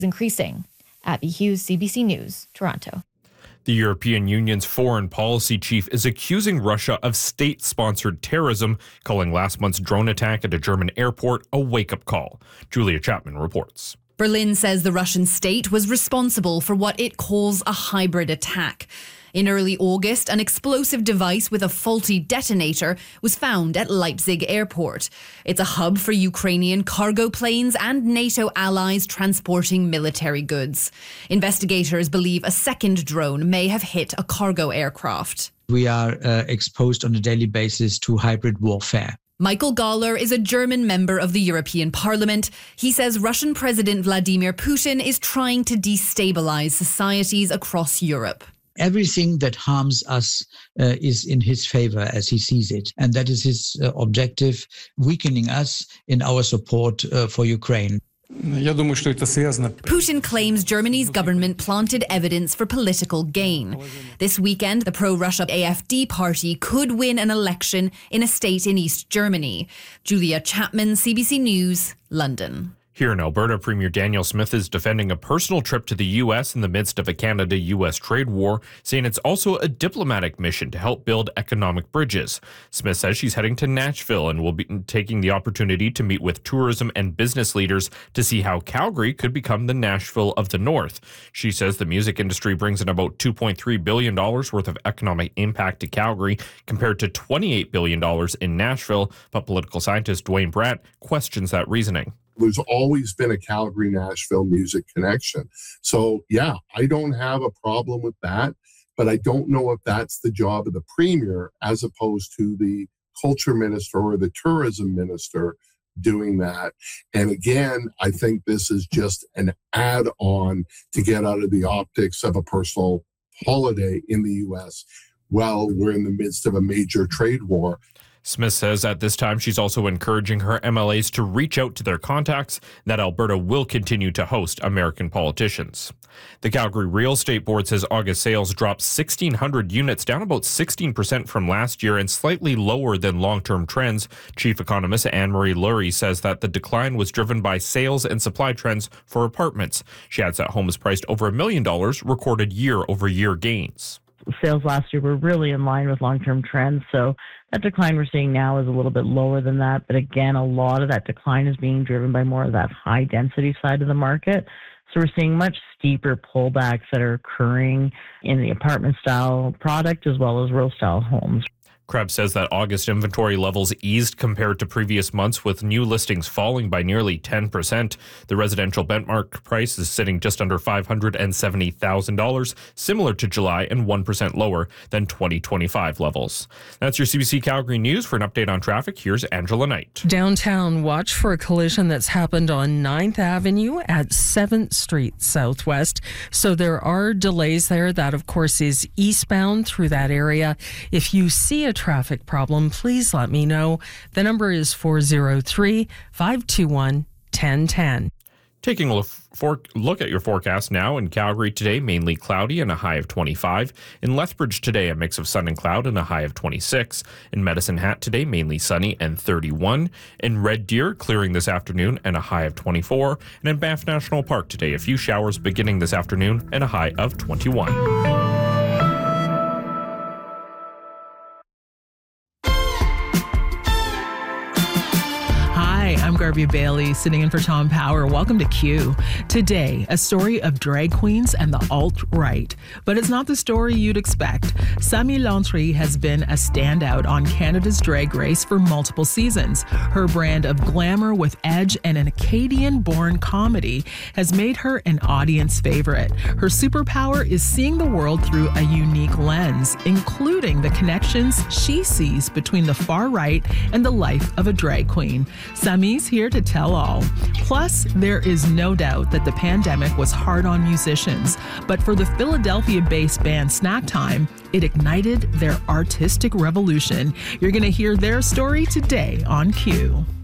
increasing. Abby Hughes, CBC News, Toronto. The European Union's foreign policy chief is accusing Russia of state-sponsored terrorism, calling last month's drone attack at a German airport a wake-up call. Julia Chapman reports. Berlin says the Russian state was responsible for what it calls a hybrid attack. In early August, an explosive device with a faulty detonator was found at Leipzig airport. It's a hub for Ukrainian cargo planes and NATO allies transporting military goods. Investigators believe a second drone may have hit a cargo aircraft. We are exposed on a daily basis to hybrid warfare. Michael Gahler is a German member of the European Parliament. He says Russian President Vladimir Putin is trying to destabilize societies across Europe. Everything that harms us is in his favor as he sees it. And that is his objective, weakening us in our support for Ukraine. Putin claims Germany's government planted evidence for political gain. This weekend, the pro-Russia AfD party could win an election in a state in East Germany. Julia Chapman, CBC News, London. Here in Alberta, Premier Danielle Smith is defending a personal trip to the U.S. in the midst of a Canada-U.S. trade war, saying it's also a diplomatic mission to help build economic bridges. Smith says she's heading to Nashville and will be taking the opportunity to meet with tourism and business leaders to see how Calgary could become the Nashville of the North. She says the music industry brings in about $2.3 billion worth of economic impact to Calgary compared to $28 billion in Nashville, but political scientist Dwayne Bratt questions that reasoning. There's always been a Calgary-Nashville music connection. So, yeah, I don't have a problem with that, but I don't know if that's the job of the premier as opposed to the culture minister or the tourism minister doing that. And again, I think this is just an add-on to get out of the optics of a personal holiday in the U.S. while we're in the midst of a major trade war. Smith says at this time she's also encouraging her MLAs to reach out to their contacts, that Alberta will continue to host American politicians. The Calgary Real Estate Board says August sales dropped 1,600 units, down about 16% from last year and slightly lower than long-term trends. Chief economist Anne-Marie Lurie says that the decline was driven by sales and supply trends for apartments. She adds that homes priced over $1 million recorded year-over-year gains. Sales last year were really in line with long-term trends, so that decline we're seeing now is a little bit lower than that. But again, a lot of that decline is being driven by more of that high-density side of the market. So we're seeing much steeper pullbacks that are occurring in the apartment-style product as well as rural-style homes. Krebs says that August inventory levels eased compared to previous months, with new listings falling by nearly 10%. The residential benchmark price is sitting just under $570,000, similar to July and 1% lower than 2025 levels. That's your CBC Calgary News. For an update on traffic, here's Angela Knight. Downtown, watch for a collision that's happened on 9th Avenue at 7th Street Southwest. So there are delays there. That, of course, is eastbound through that area. If you see a traffic problem, please let me know. The number is 403-521-1010. Taking a look at your forecast now. In Calgary today, mainly cloudy and a high of 25. In Lethbridge today, a mix of sun and cloud and a high of 26. In Medicine Hat today, mainly sunny and 31. In Red Deer, clearing this afternoon and a high of 24. And in Banff National Park today, a few showers beginning this afternoon and a high of 21. I'm Garvey Bailey, sitting in for Tom Power. Welcome to Q. Today, a story of drag queens and the alt-right. But it's not the story you'd expect. Sami Lantry has been a standout on Canada's Drag Race for multiple seasons. Her brand of glamour with edge and an Acadian-born comedy has made her an audience favorite. Her superpower is seeing the world through a unique lens, including the connections she sees between the far right and the life of a drag queen. Sami's here to tell all. Plus, there is no doubt that the pandemic was hard on musicians, but for the Philadelphia-based band Snack Time, it ignited their artistic revolution. You're going to hear their story today on Q.